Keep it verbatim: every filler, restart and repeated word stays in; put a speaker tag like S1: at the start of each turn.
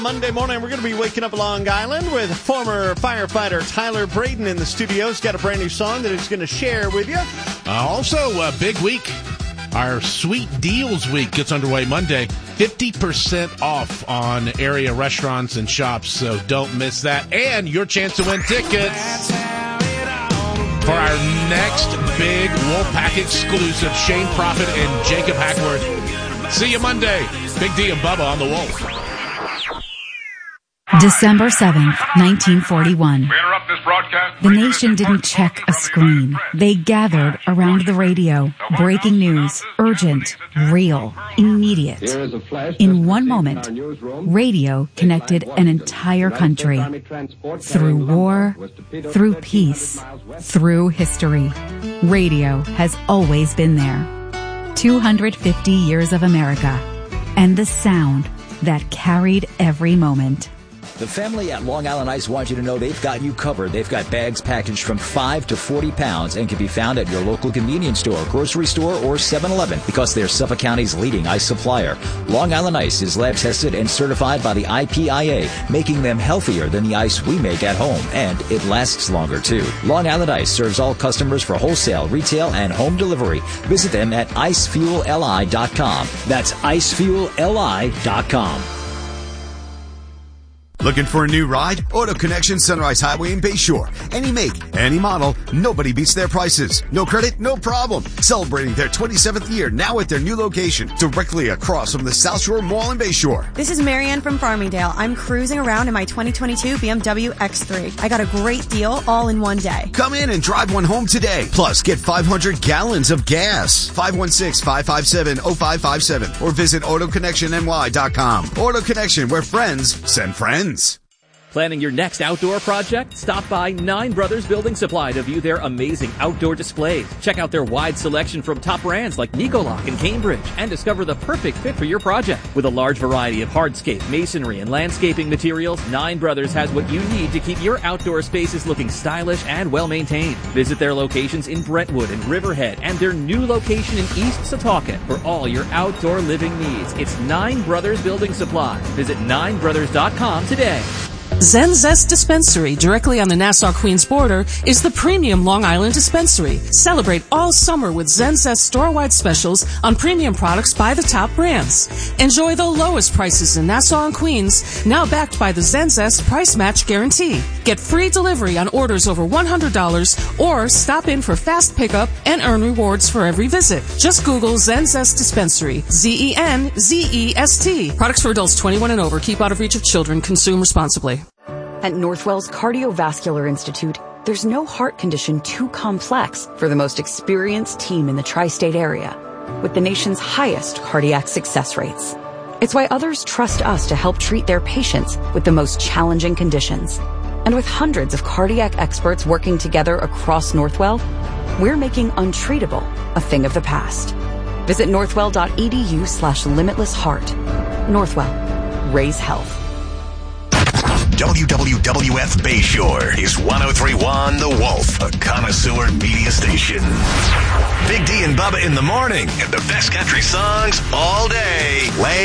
S1: Monday morning, we're going to be waking up Long Island with former firefighter Tyler Braden in the studio. He's got a brand new song that he's going to share with you.
S2: Uh, also, a big week. Our Sweet Deals Week gets underway Monday. fifty percent off on area restaurants and shops, so don't miss that. And your chance to win tickets for our next big Wolfpack exclusive, Shane Prophet and Jacob Hackworth. See you Monday. Big D and Bubba on the Wolf.
S3: December seventh, nineteen forty-one.
S4: We interrupt this broadcast.
S3: The nation didn't check a screen. They gathered around the radio. Breaking news. Urgent. Real. Immediate. In one moment, radio connected an entire country. Through war, through peace, through history. Radio has always been there. two hundred fifty years of America. And the sound that carried every moment.
S5: The family at Long Island Ice wants you to know they've got you covered. They've got bags packaged from five to forty pounds and can be found at your local convenience store, grocery store, or seven eleven because they're Suffolk County's leading ice supplier. Long Island Ice is lab tested and certified by the I P I A, making them healthier than the ice we make at home, and it lasts longer too. Long Island Ice serves all customers for wholesale, retail, and home delivery. Visit them at ice fuel l i dot com. That's ice fuel l i dot com.
S6: Looking for a new ride? Auto Connection Sunrise Highway in Bayshore. Any make, any model, nobody beats their prices. No credit, no problem. Celebrating their twenty-seventh year now at their new location, directly across from the South Shore Mall in Bayshore.
S7: This is Marianne from Farmingdale. I'm cruising around in my twenty twenty-two B M W X three. I got a great deal all in one day.
S6: Come in and drive one home today. Plus, get five hundred gallons of gas. five one six, five five seven, zero five five seven or visit auto connection n y dot com. Auto Connection, where friends send friends.
S8: Planning your next outdoor project? Stop by Nine Brothers Building Supply to view their amazing outdoor displays. Check out their wide selection from top brands like Nicoloc and Cambridge and discover the perfect fit for your project. With a large variety of hardscape, masonry, and landscaping materials, Nine Brothers has what you need to keep your outdoor spaces looking stylish and well-maintained. Visit their locations in Brentwood and Riverhead and their new location in East Setauket for all your outdoor living needs. It's Nine Brothers Building Supply. Visit nine brothers dot com today.
S9: Zen Zest Dispensary, directly on the Nassau-Queens border, is the premium Long Island dispensary. Celebrate all summer with Zen Zest store-wide specials on premium products by the top brands. Enjoy the lowest prices in Nassau and Queens, now backed by the Zen Zest Price Match Guarantee. Get free delivery on orders over one hundred dollars or stop in for fast pickup and earn rewards for every visit. Just Google Zen Zest Dispensary, Z E N Z E S T. Products for adults twenty-one and over. Keep out of reach of children. Consume responsibly.
S10: At Northwell's Cardiovascular Institute, there's no heart condition too complex for the most experienced team in the tri-state area, with the nation's highest cardiac success rates. It's why others trust us to help treat their patients with the most challenging conditions. And with hundreds of cardiac experts working together across Northwell, we're making untreatable a thing of the past. Visit northwell.edu slash limitless heart. Northwell. Raise health.
S11: W W W F Bayshore is one oh three point one The Wolf, a connoisseur media station. Big D and Bubba in the morning, and the best country songs all day.